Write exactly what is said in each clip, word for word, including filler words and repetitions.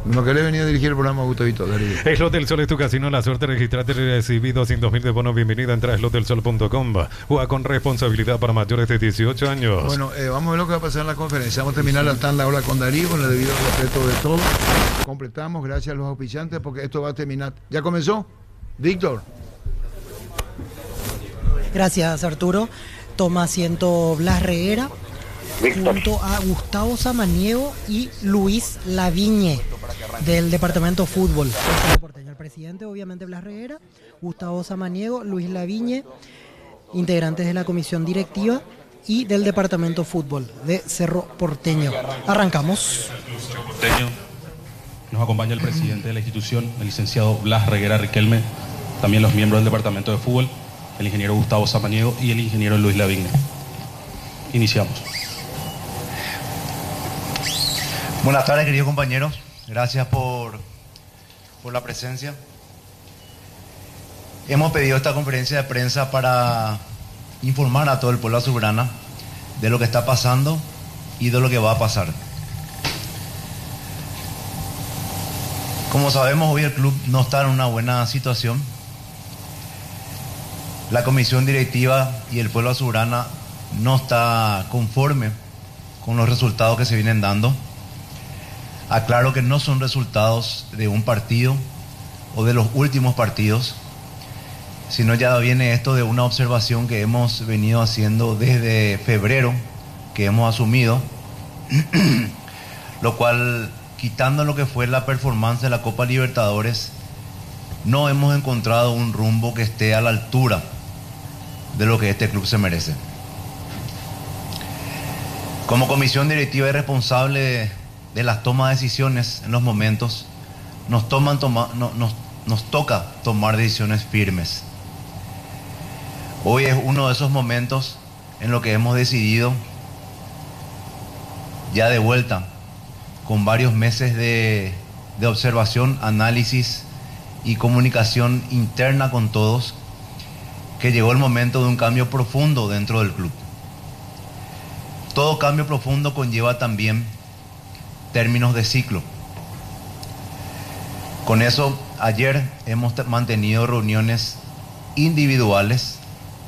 ¿No querés venir a dirigir el programa, Gustavito? Dale. Slot del Sol es tu casino, la suerte, registrate y recibí doscientos mil de bonos. Bienvenida, entra a slot del sol punto com. Juega con responsabilidad para mayores de dieciocho años. Bueno, eh, vamos a ver lo que va a pasar en la conferencia. Vamos a terminar la tanda ahora con Darío, con el debido respeto de todos. Completamos, gracias a los auspiciantes, porque esto va a terminar. ¿Ya comenzó? Víctor. Gracias, Arturo. Toma asiento Blas Reguera, junto a Gustavo Samaniego y Luis Laviñe, del Departamento Fútbol. El presidente, obviamente, Blas Reguera, Gustavo Samaniego, Luis Laviñe, integrantes de la comisión directiva y del Departamento Fútbol de Cerro Porteño. Arrancamos. Cerro Porteño. Nos acompaña el presidente de la institución, el licenciado Blas Reguera Riquelme, también los miembros del Departamento de Fútbol, el ingeniero Gustavo Samaniego y el ingeniero Luis Lavigne. Iniciamos. Buenas tardes, queridos compañeros. Gracias por, por la presencia. Hemos pedido esta conferencia de prensa para informar a todo el pueblo azulgrana de lo que está pasando y de lo que va a pasar. Como sabemos, hoy el club no está en una buena situación. La comisión directiva y el pueblo azulgrana no está conforme con los resultados que se vienen dando. Aclaro que no son resultados de un partido o de los últimos partidos, sino ya viene esto de una observación que hemos venido haciendo desde febrero, que hemos asumido, lo cual, quitando lo que fue la performance de la Copa Libertadores, no hemos encontrado un rumbo que esté a la altura de lo que este club se merece. Como comisión directiva y responsable de, de las tomas de decisiones en los momentos, nos, toman, toma, no, nos, nos toca tomar decisiones firmes. Hoy es uno de esos momentos en los que hemos decidido, ya de vuelta, con varios meses de, de observación, análisis y comunicación interna con todos, que llegó el momento de un cambio profundo dentro del club. Todo cambio profundo conlleva también términos de ciclo. Con eso, ayer hemos mantenido reuniones individuales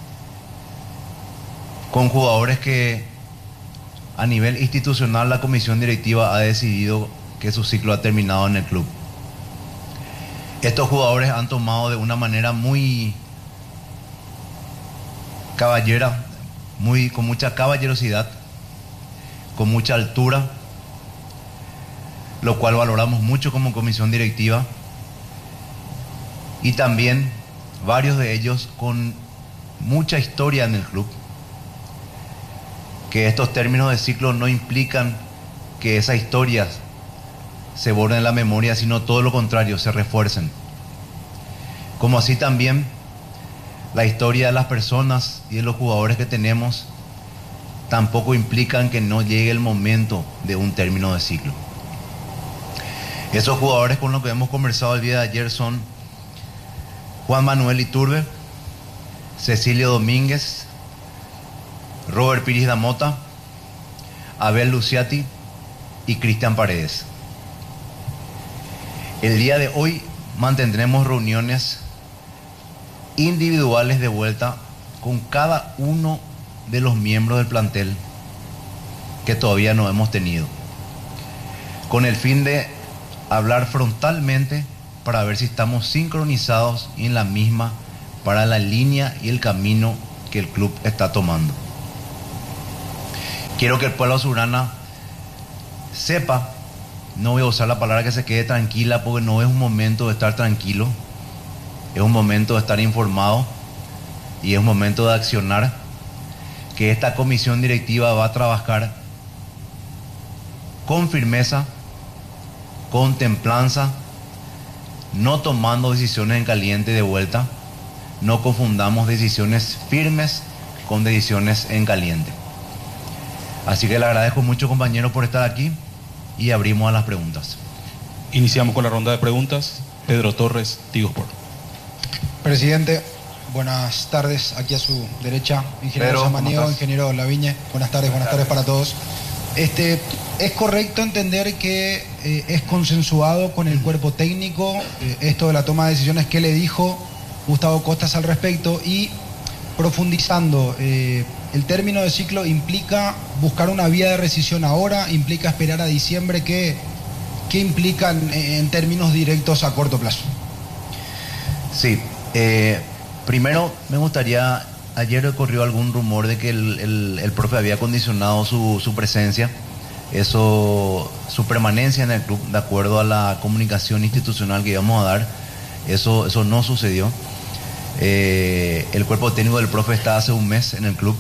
con jugadores que a nivel institucional la comisión directiva ha decidido que su ciclo ha terminado en el club. Estos jugadores han tomado de una manera muy caballera, muy, con mucha caballerosidad, con mucha altura, lo cual valoramos mucho como comisión directiva, y también varios de ellos con mucha historia en el club, que estos términos de ciclo no implican que esas historias se borren en la memoria, sino todo lo contrario, se refuercen. Como así también la historia de las personas y de los jugadores que tenemos tampoco implican que no llegue el momento de un término de ciclo. Esos jugadores con los que hemos conversado el día de ayer son Juan Manuel Iturbe, Cecilio Domínguez, Robert Piris da Mota, Abel Luciati y Cristian Paredes. El día de hoy mantendremos reuniones individuales de vuelta con cada uno de los miembros del plantel que todavía no hemos tenido, con el fin de hablar frontalmente para ver si estamos sincronizados y en la misma para la línea y el camino que el club está tomando. Quiero que el pueblo azulgrana sepa, no voy a usar la palabra que se quede tranquila, porque no es un momento de estar tranquilo, es un momento de estar informado y es un momento de accionar, que esta comisión directiva va a trabajar con firmeza, con templanza, no tomando decisiones en caliente de vuelta. No confundamos decisiones firmes con decisiones en caliente. Así que le agradezco mucho, compañeros, por estar aquí y abrimos a las preguntas. Iniciamos con la ronda de preguntas. Pedro Torres, Tigo Sport. Presidente, buenas tardes. Aquí a su derecha, ingeniero Samaniego, ingeniero Lavigne. Buenas tardes, buenas tardes para todos. Este, ¿es correcto entender que eh, es consensuado con el cuerpo técnico eh, esto de la toma de decisiones? ¿Qué le dijo Gustavo Costas al respecto? Y profundizando, eh, ¿el término de ciclo implica buscar una vía de rescisión ahora? ¿Implica esperar a diciembre? ¿Qué, qué implica en, en términos directos a corto plazo? Sí, eh, primero me gustaría... Ayer ocurrió algún rumor de que el, el, el profe había condicionado su, su presencia, eso, su permanencia en el club, de acuerdo a la comunicación institucional que íbamos a dar. Eso, eso no sucedió. Eh, el cuerpo técnico del profe está hace un mes en el club.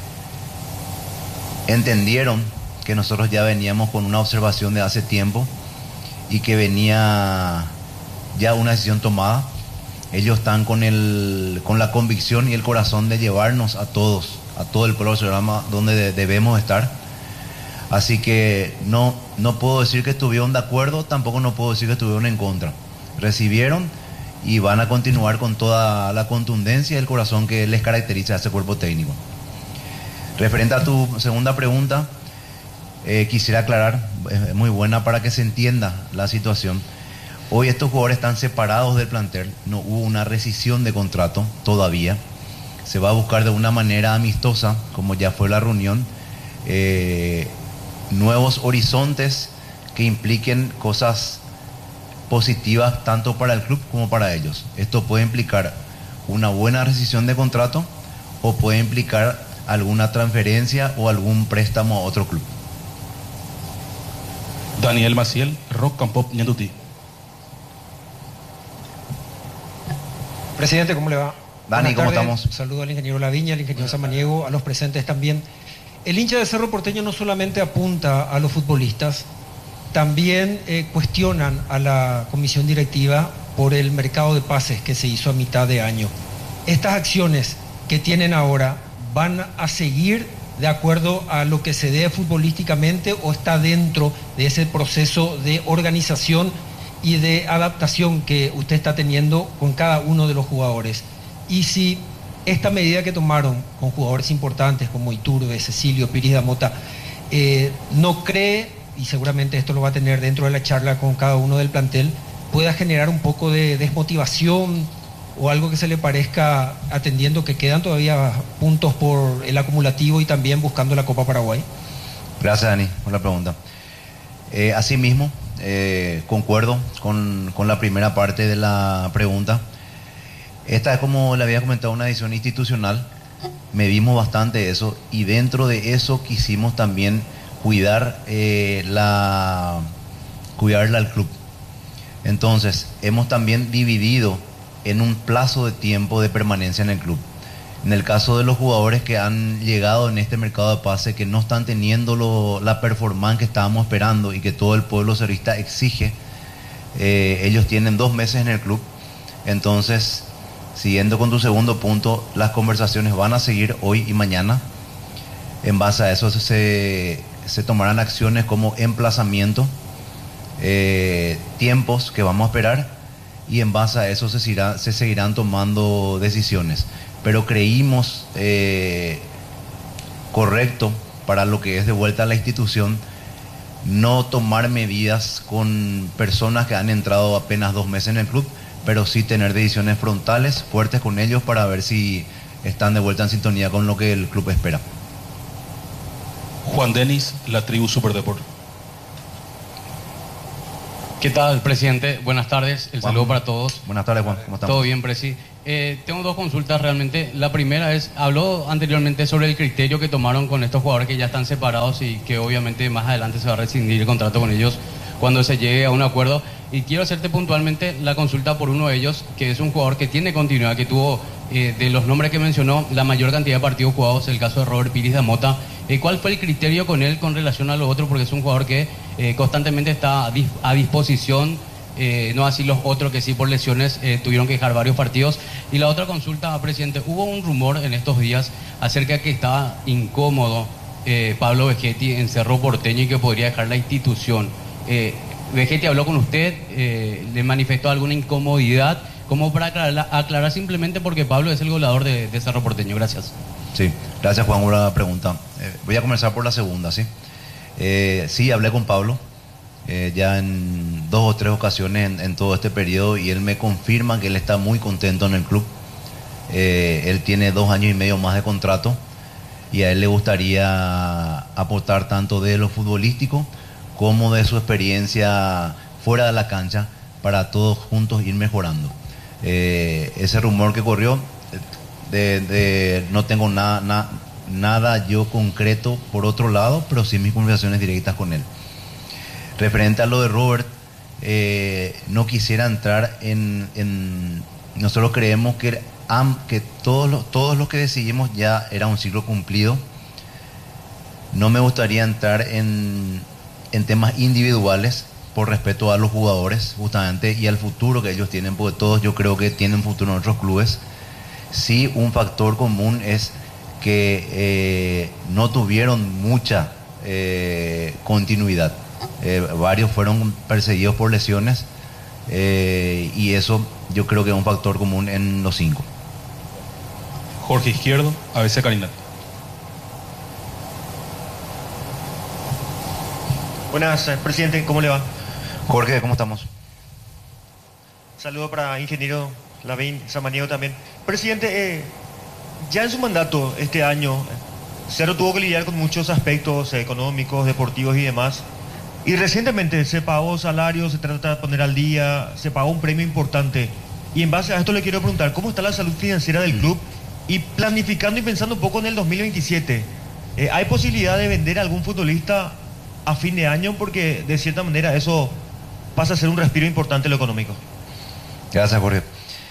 Entendieron que nosotros ya veníamos con una observación de hace tiempo y que venía ya una decisión tomada. Ellos están con, el, con la convicción y el corazón de llevarnos a todos, a todo el pueblo del programa donde de, debemos estar. Así que no, no puedo decir que estuvieron de acuerdo, tampoco no puedo decir que estuvieron en contra. Recibieron y van a continuar con toda la contundencia y el corazón que les caracteriza a este cuerpo técnico. Referente a tu segunda pregunta, eh, quisiera aclarar, es muy buena para que se entienda la situación. Hoy estos jugadores están separados del plantel, no hubo una rescisión de contrato todavía. Se va a buscar de una manera amistosa, como ya fue la reunión, eh, nuevos horizontes que impliquen cosas positivas tanto para el club como para ellos. Esto puede implicar una buena rescisión de contrato o puede implicar alguna transferencia o algún préstamo a otro club. Daniel Maciel, Rock Campop, Ñandutí. Presidente, ¿cómo le va? Dani, ¿cómo estamos? Saludo al ingeniero Laviña, al ingeniero Samaniego, a los presentes también. El hincha de Cerro Porteño no solamente apunta a los futbolistas, también eh, cuestionan a la comisión directiva por el mercado de pases que se hizo a mitad de año. Estas acciones que tienen ahora, ¿van a seguir de acuerdo a lo que se dé futbolísticamente o está dentro de ese proceso de organización y de adaptación que usted está teniendo con cada uno de los jugadores? Y si esta medida que tomaron con jugadores importantes como Iturbe, Cecilio, Piris da Mota, eh, no cree, y seguramente esto lo va a tener dentro de la charla con cada uno del plantel, pueda generar un poco de desmotivación o algo que se le parezca, atendiendo que quedan todavía puntos por el acumulativo y también buscando la Copa Paraguay? Gracias, Dani, por la pregunta. Eh, asimismo, Eh, concuerdo con, con la primera parte de la pregunta. Esta es, como le había comentado, una decisión institucional. Medimos bastante eso y dentro de eso quisimos también cuidar eh, la cuidarla al club. Entonces hemos también dividido en un plazo de tiempo de permanencia en el club. En el caso de los jugadores que han llegado en este mercado de pase, que no están teniendo lo, la performance que estábamos esperando y que todo el pueblo cerrista exige, eh, ellos tienen dos meses en el club. Entonces, siguiendo con tu segundo punto, las conversaciones van a seguir hoy y mañana. En base a eso se, se tomarán acciones como emplazamiento, eh, tiempos que vamos a esperar, y en base a eso se, seguirá, se seguirán tomando decisiones. Pero creímos eh, correcto, para lo que es de vuelta a la institución, no tomar medidas con personas que han entrado apenas dos meses en el club, pero sí tener decisiones frontales, fuertes con ellos, para ver si están de vuelta en sintonía con lo que el club espera. Juan Denis, La Tribu Superdeport. ¿Qué tal, presidente? Buenas tardes, el Juan, saludo para todos. Buenas tardes, Juan, ¿cómo estamos? Todo bien, presi. Eh, tengo dos consultas realmente. La primera es, habló anteriormente sobre el criterio que tomaron con estos jugadores que ya están separados y que obviamente más adelante se va a rescindir el contrato con ellos cuando se llegue a un acuerdo. Y quiero hacerte puntualmente la consulta por uno de ellos, que es un jugador que tiene continuidad, que tuvo, eh, de los nombres que mencionó, la mayor cantidad de partidos jugados, el caso de Robert Piris da Mota. Eh, ¿Cuál fue el criterio con él con relación a los otros? Porque es un jugador que eh, constantemente está a, dis a disposición, eh, no así los otros que sí por lesiones eh, tuvieron que dejar varios partidos. Y la otra consulta, presidente, hubo un rumor en estos días acerca de que estaba incómodo eh, Pablo Vegetti en Cerro Porteño y que podría dejar la institución. Eh, Vegetti habló con usted, eh, le manifestó alguna incomodidad, como para aclarar, aclarar simplemente porque Pablo es el goleador de, de Cerro Porteño. Gracias. Sí, gracias, Juan, por la pregunta. Eh, voy a comenzar por la segunda, ¿sí? Eh, sí, hablé con Pablo eh, ya en dos o tres ocasiones en, en todo este periodo y él me confirma que él está muy contento en el club. Eh, él tiene dos años y medio más de contrato y a él le gustaría aportar tanto de lo futbolístico como de su experiencia fuera de la cancha para todos juntos ir mejorando. Eh, ese rumor que corrió, de, de, no tengo nada, na, nada yo concreto por otro lado, pero sí mis conversaciones directas con él. Referente a lo de Robert, eh, no quisiera entrar en, en... Nosotros creemos que, que todos, los, todos los que decidimos ya era un ciclo cumplido. No me gustaría entrar en, en temas individuales por respeto a los jugadores justamente y al futuro que ellos tienen, porque todos yo creo que tienen futuro en otros clubes. Sí, un factor común es que eh, no tuvieron mucha eh, continuidad. Eh, varios fueron perseguidos por lesiones eh, y eso yo creo que es un factor común en los cinco. Jorge Izquierdo, A B C Carinat. Buenas, presidente, ¿cómo le va? Jorge, ¿cómo estamos? Saludo para ingeniero Lavín, Samaniego también. Presidente, eh, ya en su mandato este año, Cerro tuvo que lidiar con muchos aspectos económicos, deportivos y demás. Y recientemente se pagó salario, se trata de poner al día, se pagó un premio importante. Y en base a esto le quiero preguntar, ¿cómo está la salud financiera del club? Y planificando y pensando un poco en el dos mil veintisiete, eh, ¿hay posibilidad de vender a algún futbolista a fin de año? Porque de cierta manera eso pasa a ser un respiro importante en lo económico. Gracias, Jorge.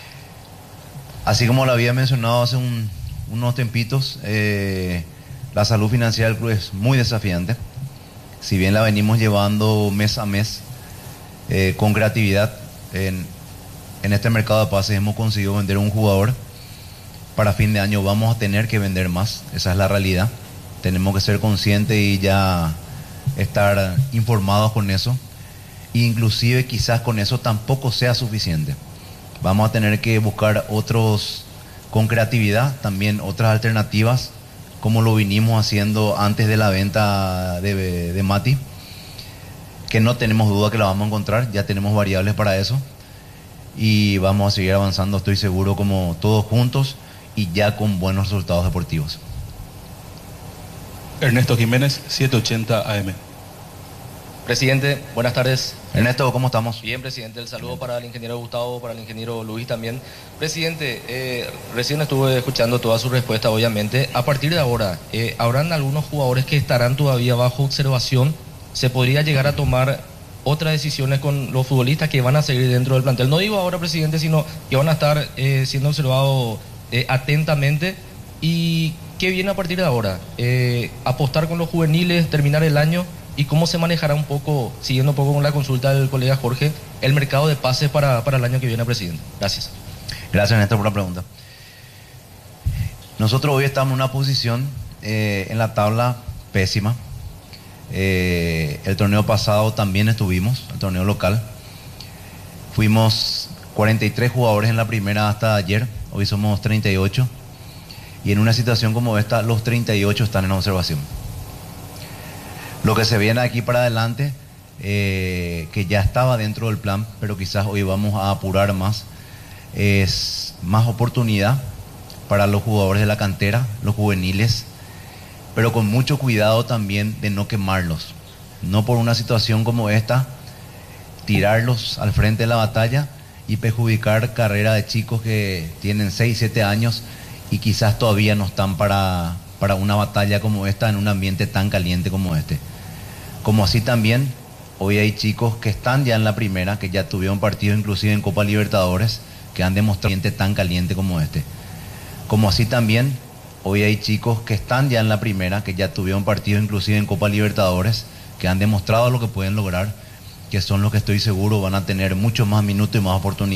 Así como lo había mencionado hace un, unos tempitos, eh, la salud financiera del club es muy desafiante. Si bien la venimos llevando mes a mes eh, con creatividad, en, en este mercado de pases hemos conseguido vender un jugador. Para fin de año vamos a tener que vender más, esa es la realidad. Tenemos que ser conscientes y ya estar informados con eso. Inclusive quizás con eso tampoco sea suficiente. Vamos a tener que buscar otros, con creatividad, también otras alternativas, como lo vinimos haciendo antes de la venta de, de Mati, que no tenemos duda que la vamos a encontrar, ya tenemos variables para eso y vamos a seguir avanzando, estoy seguro, como todos juntos y ya con buenos resultados deportivos. Ernesto Jiménez, setecientos ochenta A M. Presidente, buenas tardes. Ernesto, ¿cómo estamos? Bien, presidente, el saludo para el ingeniero Gustavo, para el ingeniero Luis también. Presidente, eh, recién estuve escuchando toda su respuesta, obviamente. A partir de ahora, eh, ¿habrán algunos jugadores que estarán todavía bajo observación? ¿Se podría llegar a tomar otras decisiones con los futbolistas que van a seguir dentro del plantel? No digo ahora, presidente, sino que van a estar eh, siendo observados eh, atentamente. ¿Y qué viene a partir de ahora? Eh, ¿Apostar con los juveniles, terminar el año? ¿Y cómo se manejará un poco, siguiendo un poco con la consulta del colega Jorge, el mercado de pases para, para el año que viene, presidente? Gracias. Gracias, Ernesto, por la pregunta. Nosotros hoy estamos en una posición eh, en la tabla pésima. Eh, el torneo pasado también estuvimos, el torneo local. Fuimos cuarenta y tres jugadores en la primera hasta ayer, hoy somos treinta y ocho. Y en una situación como esta, los treinta y ocho están en observación. Lo que se viene aquí para adelante, eh, que ya estaba dentro del plan, pero quizás hoy vamos a apurar más, es más oportunidad para los jugadores de la cantera, los juveniles, pero con mucho cuidado también de no quemarlos. No por una situación como esta, tirarlos al frente de la batalla y perjudicar carrera de chicos que tienen seis, siete años y quizás todavía no están para... para una batalla como esta en un ambiente tan caliente como este. Como así también, hoy hay chicos que están ya en la primera, que ya tuvieron partido inclusive en Copa Libertadores, que han demostrado un ambiente tan caliente como este. Como así también, hoy hay chicos que están ya en la primera, que ya tuvieron partido inclusive en Copa Libertadores, que han demostrado lo que pueden lograr, que son los que estoy seguro van a tener mucho más minutos y más oportunidades.